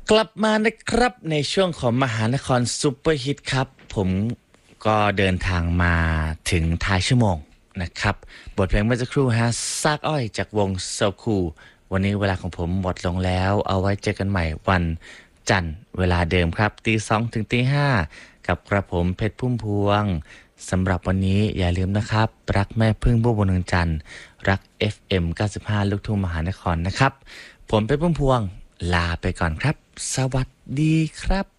กลับมานะครับในช่วงของมหานครซุปเปอร์ฮิตครับผมก็เดินทางมาถึงท้ายชั่วโมงนะครับบทเพลงเมื่อสักครู่ฮะซากอ้อยจากวงโซคูวันนี้เวลาของผมหมดลงแล้วเอาไว้เจอกันใหม่วันจันทร์เวลาเดิมครับตี 2ถึงตี 5กับกระผมเพชรพุ่มพวงสำหรับวันนี้อย่าลืมนะครับรักแม่พึ่งบัวบนเมืองจันทร์รัก FM 95ลูกทุ่งมหานครนะครับผมเพชรพุ่มพวงลาไปก่อนครับสวัสดีครับ